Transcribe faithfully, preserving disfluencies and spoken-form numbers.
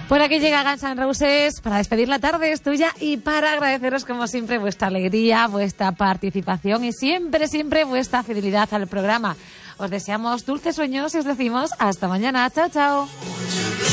Por aquí llega Guns N' Roses para despedir la tarde, es tuya, y para agradeceros como siempre vuestra alegría, vuestra participación y siempre, siempre vuestra fidelidad al programa. Os deseamos dulces sueños y os decimos hasta mañana. Chao, chao.